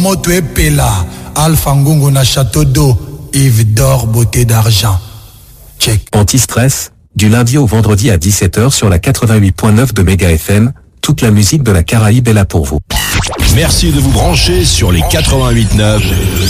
Moto Pela, Alpha Ngongo na Château d'eau, Yves d'or, beauté d'argent. Check. Anti-stress, du lundi au vendredi à 17h sur la 88.9 de Méga FM, toute la musique de la Caraïbe est là pour vous. Merci de vous brancher sur les 88.9